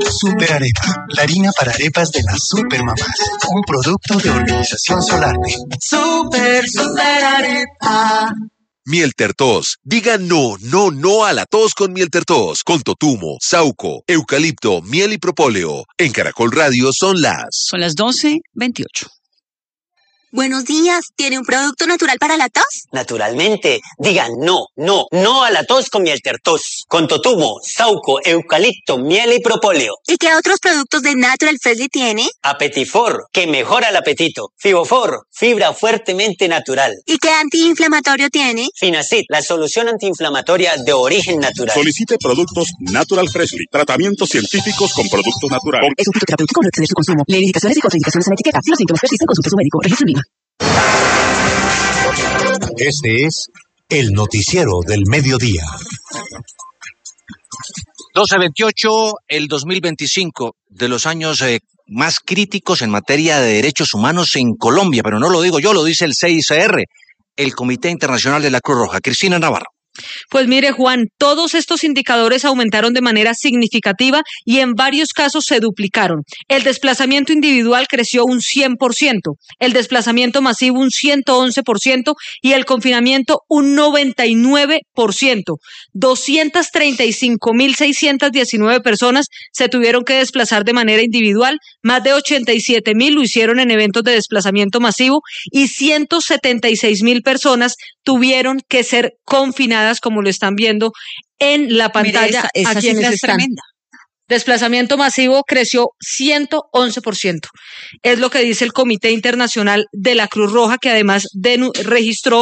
Super Arepa, la harina para arepas de las supermamás. Un producto de Organización Solarte. Super Arepa. Miel Tertos. Diga no a la tos con Miel Tertos. Con totumo, sauco, eucalipto, miel y propóleo. En Caracol Radio son las 12:28. Buenos días, ¿tiene un producto natural para la tos? Naturalmente, digan no a la tos con Miel Tertos, con totumo, sauco, eucalipto, miel y propóleo. ¿Y qué otros productos de Natural Freshly tiene? Apetifor, que mejora el apetito. Fibofor, fibra fuertemente natural. ¿Y qué antiinflamatorio tiene? Finacid, la solución antiinflamatoria de origen natural. Solicite productos Natural Freshly, tratamientos científicos con productos naturales. Es un fitoterapéutico, no exceder su consumo. Lee indicaciones y contraindicaciones en la etiqueta. Si los síntomas persisten, consulte a su médico. Registro INVIMA. Este es el noticiero del mediodía. 12:28, el 2025, de los años más críticos en materia de derechos humanos en Colombia, pero no lo digo yo, lo dice el CICR, el Comité Internacional de la Cruz Roja. Cristina Navarro. Pues mire, Juan, todos estos indicadores aumentaron de manera significativa y en varios casos se duplicaron. El desplazamiento individual creció un 100%, el desplazamiento masivo un 111% y el confinamiento un 99%. 235.619 personas se tuvieron que desplazar de manera individual, más de 87.000 lo hicieron en eventos de desplazamiento masivo y 176.000 personas tuvieron que ser confinadas, como lo están viendo en la pantalla. Mire, esa aquí cifra es tremenda. Desplazamiento masivo creció 111%. Es lo que dice el Comité Internacional de la Cruz Roja, que además registró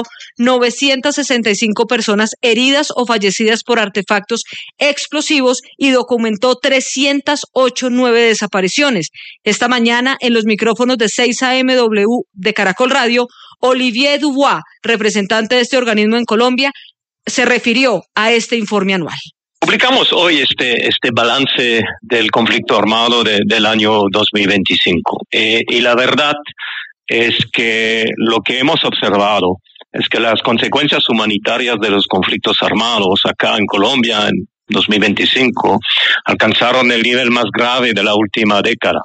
965 personas heridas o fallecidas por artefactos explosivos y documentó 308 desapariciones. Esta mañana, en los micrófonos de 6AMW de Caracol Radio, Olivier Dubois, representante de este organismo en Colombia, se refirió a este informe anual. Publicamos hoy este balance del conflicto armado del año 2025 y la verdad es que lo que hemos observado es que las consecuencias humanitarias de los conflictos armados acá en Colombia en 2025 alcanzaron el nivel más grave de la última década.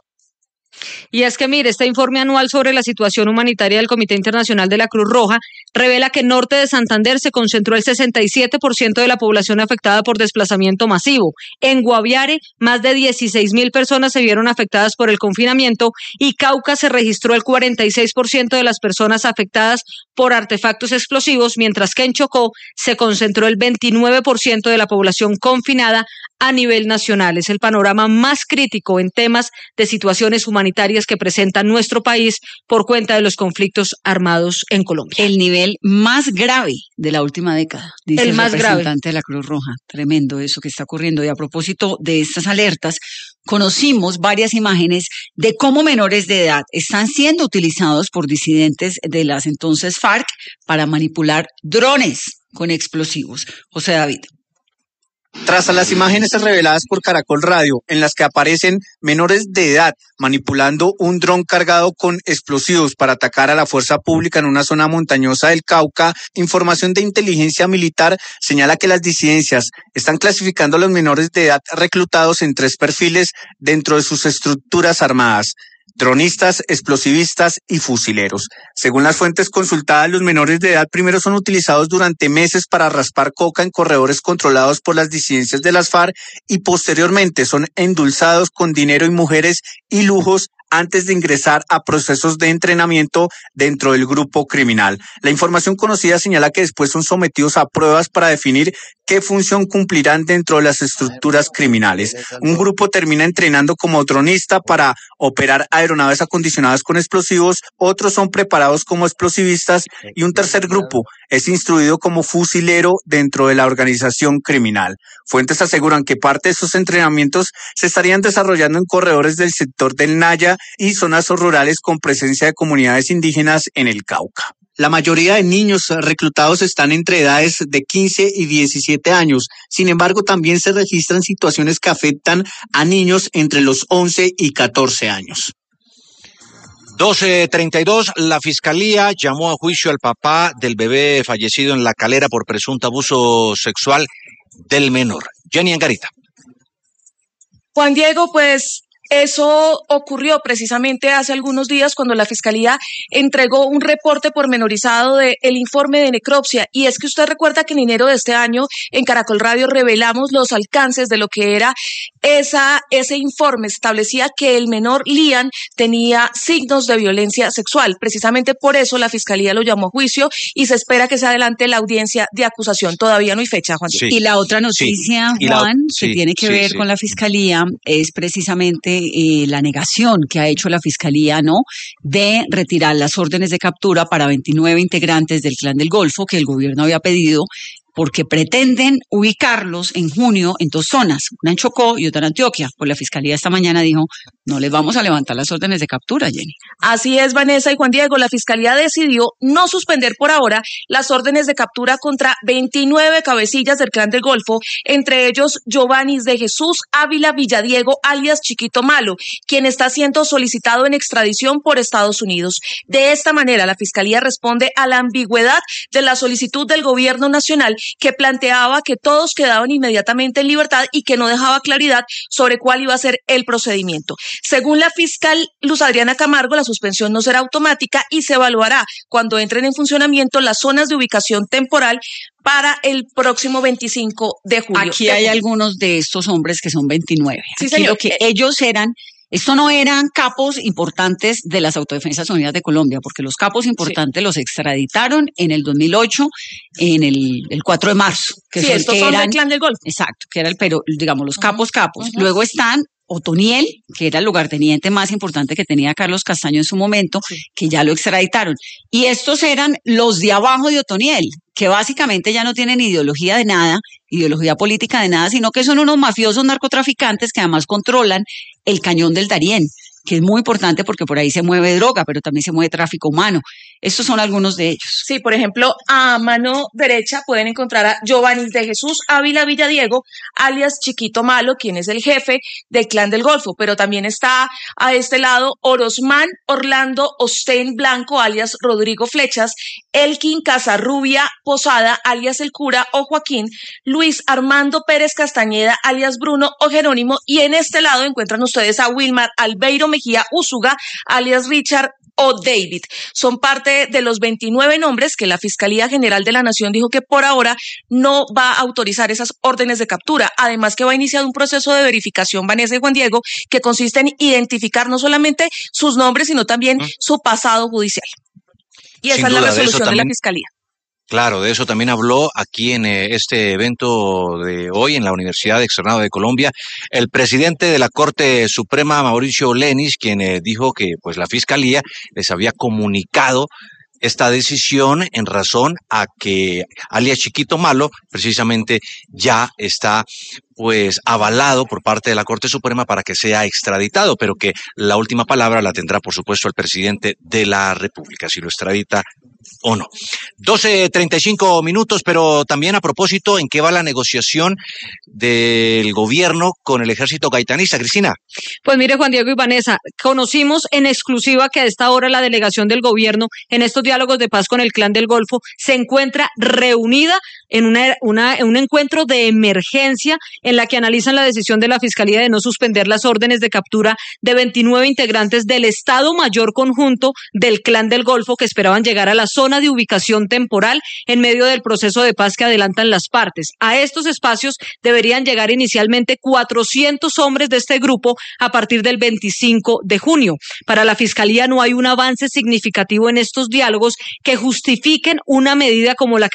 Y es que, mire, este informe anual sobre la situación humanitaria del Comité Internacional de la Cruz Roja revela que en norte de Santander se concentró el 67% de la población afectada por desplazamiento masivo. En Guaviare, más de 16.000 personas se vieron afectadas por el confinamiento y Cauca se registró el 46% de las personas afectadas por artefactos explosivos, mientras que en Chocó se concentró el 29% de la población confinada a nivel nacional. Es el panorama más crítico en temas de situaciones humanitarias que presenta nuestro país por cuenta de los conflictos armados en Colombia. El nivel más grave de la última década, dice el representante de la Cruz Roja. Tremendo eso que está ocurriendo. Y a propósito de estas alertas, conocimos varias imágenes de cómo menores de edad están siendo utilizados por disidentes de las entonces FARC para manipular drones con explosivos. José David. Tras a las imágenes reveladas por Caracol Radio, en las que aparecen menores de edad manipulando un dron cargado con explosivos para atacar a la fuerza pública en una zona montañosa del Cauca, información de inteligencia militar señala que las disidencias están clasificando a los menores de edad reclutados en 3 perfiles dentro de sus estructuras armadas: dronistas, explosivistas y fusileros. Según las fuentes consultadas, los menores de edad primero son utilizados durante meses para raspar coca en corredores controlados por las disidencias de las FARC y posteriormente son endulzados con dinero y mujeres y lujos antes de ingresar a procesos de entrenamiento dentro del grupo criminal. La información conocida señala que después son sometidos a pruebas para definir qué función cumplirán dentro de las estructuras criminales. Un grupo termina entrenando como dronista para operar aeronaves acondicionadas con explosivos, otros son preparados como explosivistas y un tercer grupo es instruido como fusilero dentro de la organización criminal. Fuentes aseguran que parte de esos entrenamientos se estarían desarrollando en corredores del sector del Naya y zonas rurales con presencia de comunidades indígenas en el Cauca. La mayoría de niños reclutados están entre edades de 15 y 17 años. Sin embargo, también se registran situaciones que afectan a niños entre los 11 y 14 años. 12:32, la Fiscalía llamó a juicio al papá del bebé fallecido en La Calera por presunto abuso sexual del menor. Jenny Angarita. Juan Diego, pues eso ocurrió precisamente hace algunos días cuando la Fiscalía entregó un reporte pormenorizado del informe de necropsia. Y es que usted recuerda que en enero de este año en Caracol Radio revelamos los alcances de lo que era ese informe. Establecía que el menor Lian tenía signos de violencia sexual. Precisamente por eso la Fiscalía lo llamó a juicio y se espera que se adelante la audiencia de acusación. Todavía no hay fecha, Juan. Sí. Y la otra noticia, sí. Juan, que tiene que ver con la Fiscalía es precisamente la negación que ha hecho la Fiscalía, ¿no?, de retirar las órdenes de captura para 29 integrantes del Clan del Golfo que el gobierno había pedido, porque pretenden ubicarlos en junio en 2 zonas, una en Chocó y otra en Antioquia. Pues la Fiscalía esta mañana dijo, no les vamos a levantar las órdenes de captura, Jenny. Así es, Vanessa y Juan Diego, la Fiscalía decidió no suspender por ahora las órdenes de captura contra 29 cabecillas del Clan del Golfo, entre ellos Giovanni de Jesús Ávila Villadiego, alias Chiquito Malo, quien está siendo solicitado en extradición por Estados Unidos. De esta manera, la Fiscalía responde a la ambigüedad de la solicitud del Gobierno Nacional, que planteaba que todos quedaban inmediatamente en libertad y que no dejaba claridad sobre cuál iba a ser el procedimiento. Según la fiscal Luz Adriana Camargo, la suspensión no será automática y se evaluará cuando entren en funcionamiento las zonas de ubicación temporal para el próximo 25 de julio. Aquí hay algunos de estos hombres que son 29. Sí, Aquí señor. lo que ellos eran... Esto no eran capos importantes de las Autodefensas Unidas de Colombia, porque los capos importantes los extraditaron en el 2008, en el 4 de marzo. Que sí, estos son del Clan del Golfo. Exacto, que era digamos, los capos. Luego están Otoniel, que era el lugarteniente más importante que tenía Carlos Castaño en su momento, que ya lo extraditaron. Y estos eran los de abajo de Otoniel, que básicamente ya no tienen ideología de nada, ideología política de nada, sino que son unos mafiosos narcotraficantes que además controlan el cañón del Darién, que es muy importante porque por ahí se mueve droga, pero también se mueve tráfico humano. Estos son algunos de ellos. Sí, por ejemplo, a mano derecha pueden encontrar a Giovanni de Jesús Ávila Villadiego, alias Chiquito Malo, quien es el jefe del Clan del Golfo, pero también está a este lado Orosmán Orlando Ostén Blanco, alias Rodrigo Flechas, Elkin Casarrubia Posada, alias El Cura o Joaquín, Luis Armando Pérez Castañeda, alias Bruno o Jerónimo, y en este lado encuentran ustedes a Wilmar Albeiro Mejía Úsuga, alias Richard o David. Son parte de los 29 nombres que la Fiscalía General de la Nación dijo que por ahora no va a autorizar esas órdenes de captura. Además que va a iniciar un proceso de verificación, Vanessa y Juan Diego, que consiste en identificar no solamente sus nombres, sino también su pasado judicial. Y esa es la resolución de la Fiscalía. Claro, de eso también habló aquí en este evento de hoy en la Universidad Externado de Colombia el presidente de la Corte Suprema, Mauricio Lenis, quien dijo que pues la Fiscalía les había comunicado esta decisión en razón a que alias Chiquito Malo precisamente ya está pues avalado por parte de la Corte Suprema para que sea extraditado, pero que la última palabra la tendrá por supuesto el presidente de la República, si lo extradita o no. 12:35 minutos, pero también a propósito, ¿en qué va la negociación del gobierno con el ejército gaitanista, Cristina? Pues mire, Juan Diego y Vanessa, conocimos en exclusiva que a esta hora la delegación del gobierno en estos diálogos de paz con el Clan del Golfo se encuentra reunida en un encuentro de emergencia en la que analizan la decisión de la Fiscalía de no suspender las órdenes de captura de 29 integrantes del Estado Mayor Conjunto del Clan del Golfo que esperaban llegar a la zona de ubicación temporal en medio del proceso de paz que adelantan las partes. A estos espacios deberían llegar inicialmente 400 hombres de este grupo a partir del 25 de junio. Para la Fiscalía no hay un avance significativo en estos diálogos que justifiquen una medida como la que